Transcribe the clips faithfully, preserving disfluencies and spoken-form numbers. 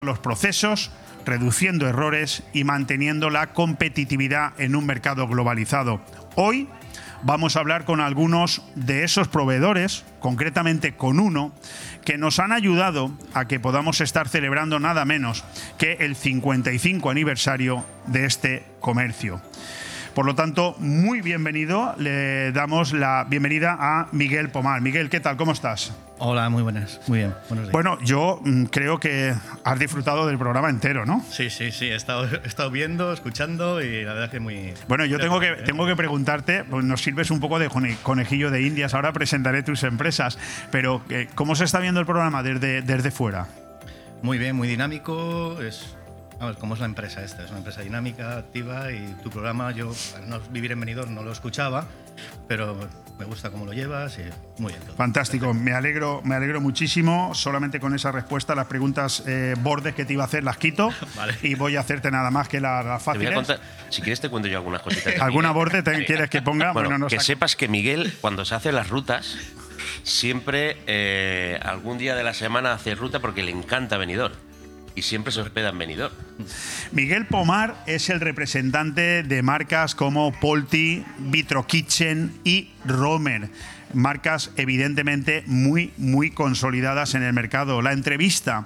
los procesos, reduciendo errores y manteniendo la competitividad en un mercado globalizado. Hoy vamos a hablar con algunos de esos proveedores, concretamente con uno, que nos han ayudado a que podamos estar celebrando nada menos que el cincuenta y cinco aniversario de este comercio. Por lo tanto, muy bienvenido. Le damos la bienvenida a Miguel Pomar. Miguel, ¿qué tal? ¿Cómo estás? Hola, muy buenas. Muy bien. Buenos días. Bueno, yo mm, creo que has disfrutado del programa entero, ¿no? Sí, sí, sí. He estado, he estado viendo, escuchando y la verdad es que muy... Bueno, yo tengo que, tengo que preguntarte, pues nos sirves un poco de conejillo de indias, ahora presentaré tus empresas, pero ¿cómo se está viendo el programa desde, desde fuera? Muy bien, muy dinámico. Es, vamos, ¿cómo es la empresa esta? Es una empresa dinámica, activa y tu programa, yo al no vivir en Benidorm no lo escuchaba, pero me gusta cómo lo llevas y muy bien todo. Fantástico, me alegro, me alegro muchísimo. Solamente con esa respuesta las preguntas eh, bordes que te iba a hacer las quito. Vale. Y voy a hacerte nada más que las la fáciles. Te voy a contar, si quieres te cuento yo algunas cositas. ¿Alguna borde te quieres que ponga? Bueno, bueno no que saco. sepas que Miguel, cuando se hace las rutas, siempre eh, algún día de la semana hace ruta porque le encanta Benidorm. Y siempre se hospeda en Benidorm. Miguel Pomar es el representante de marcas como Polti, Vitro Kitchen y Romer. Marcas evidentemente muy, muy consolidadas en el mercado. La entrevista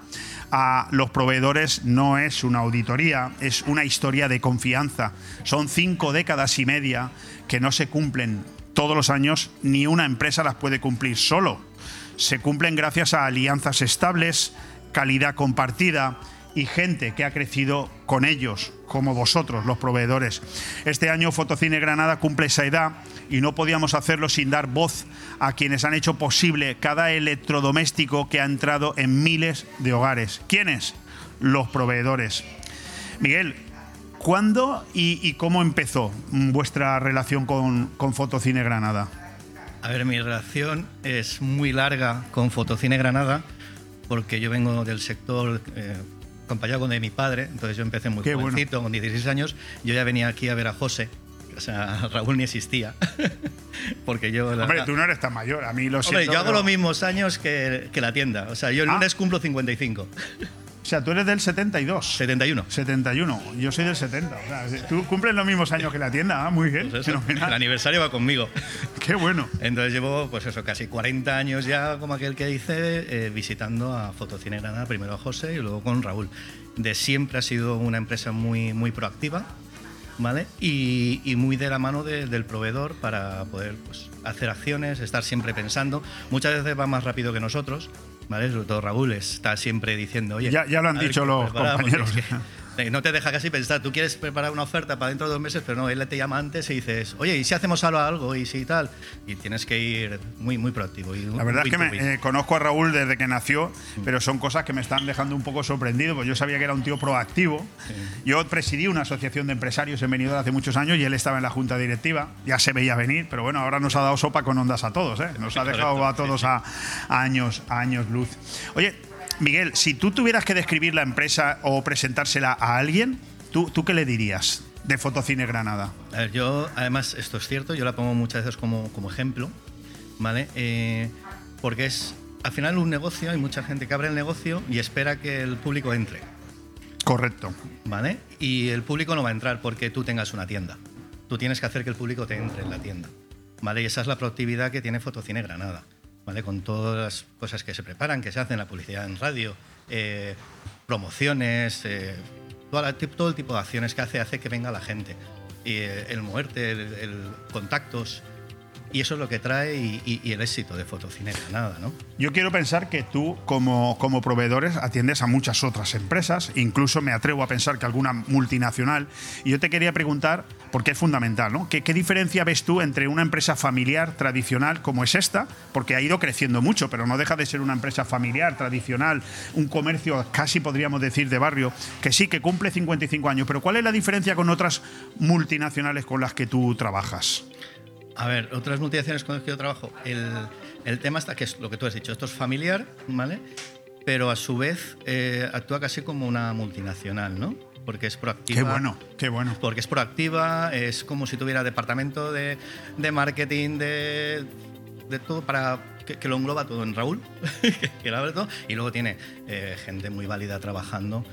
a los proveedores no es una auditoría, es una historia de confianza. Son cinco décadas y media que no se cumplen todos los años, ni una empresa las puede cumplir solo. Se cumplen gracias a alianzas estables, calidad compartida y gente que ha crecido con ellos, como vosotros, los proveedores. Este año Fotocine Granada cumple esa edad y no podíamos hacerlo sin dar voz a quienes han hecho posible cada electrodoméstico que ha entrado en miles de hogares. ¿Quiénes? Los proveedores. Miguel, ¿cuándo y, y cómo empezó vuestra relación con, con Fotocine Granada? A ver, mi relación es muy larga con Fotocine Granada, porque yo vengo del sector eh, acompañado de mi padre, entonces yo empecé muy Qué jovencito, bueno. Con dieciséis años, yo ya venía aquí a ver a José, o sea, Raúl ni existía, porque yo... La, Hombre, tú no eres tan mayor, a mí lo siento. Hombre, yo hago pero... los mismos años que, que la tienda, o sea, yo el lunes ah. cumplo cincuenta y cinco. O sea, tú eres del setenta y dos. setenta y uno. setenta y uno. Yo soy del setenta. O sea, tú cumples los mismos años que la tienda. ¿eh? Muy bien. Pues eso, el aniversario va conmigo. Qué bueno. Entonces llevo, pues eso, casi cuarenta años ya, como aquel que dice, eh, visitando a Fotocine Granada, primero a José y luego con Raúl. De siempre ha sido una empresa muy, muy proactiva, ¿vale? Y, y muy de la mano de, del proveedor para poder pues, hacer acciones, estar siempre pensando. Muchas veces va más rápido que nosotros, ¿vale? Sobre todo Raúl está siempre diciendo, oye... Ya, ya lo han dicho los compañeros. Que no te deja casi pensar, tú quieres preparar una oferta para dentro de dos meses, pero no, él te llama antes y dices, oye, ¿y si hacemos algo? ¿Y si tal? Y tienes que ir muy, muy proactivo. Y la verdad es que me, eh, conozco a Raúl desde que nació, sí. Pero son cosas que me están dejando un poco sorprendido, porque yo sabía que era un tío proactivo. Sí. Yo presidí una asociación de empresarios en Benidorm hace muchos años y él estaba en la junta directiva, ya se veía venir, pero bueno, ahora nos ha dado sopa con ondas a todos, ¿eh? Nos ha dejado Correcto. a todos sí, sí. A, a años, a años luz. Oye, Miguel, si tú tuvieras que describir la empresa o presentársela a alguien, ¿tú, tú qué le dirías de Fotocine Granada? A ver, yo, además, esto es cierto, yo la pongo muchas veces como, como ejemplo, ¿vale? Eh, porque es, al final, un negocio, hay mucha gente que abre el negocio y espera que el público entre. Correcto. ¿Vale? Y el público no va a entrar porque tú tengas una tienda. Tú tienes que hacer que el público te entre en la tienda, ¿vale? Y esa es la proactividad que tiene Fotocine Granada. ¿Vale? Con todas las cosas que se preparan, que se hacen, la publicidad en radio, eh, promociones, eh, todo, el, todo el tipo de acciones que hace, hace que venga la gente. Y eh, el moverte, el, el contactos, y eso es lo que trae y, y, y el éxito de Fotocine Granada, ¿no? Yo quiero pensar que tú, como, como proveedores, atiendes a muchas otras empresas, incluso me atrevo a pensar que alguna multinacional, y yo te quería preguntar, porque es fundamental, ¿no? ¿Qué, qué diferencia ves tú entre una empresa familiar tradicional como es esta? Porque ha ido creciendo mucho, pero no deja de ser una empresa familiar, tradicional, un comercio casi podríamos decir de barrio, que sí, que cumple cincuenta y cinco años, pero ¿cuál es la diferencia con otras multinacionales con las que tú trabajas? A ver, otras multinacionales con las que yo trabajo, el, el tema está que es lo que tú has dicho, esto es familiar, ¿vale? Pero a su vez eh, actúa casi como una multinacional, ¿no? Porque es proactiva. Qué bueno, qué bueno. Porque es proactiva, es como si tuviera departamento de, de marketing, de de todo para que, que lo engloba todo en Raúl, que lo abre todo, y luego tiene eh, gente muy válida trabajando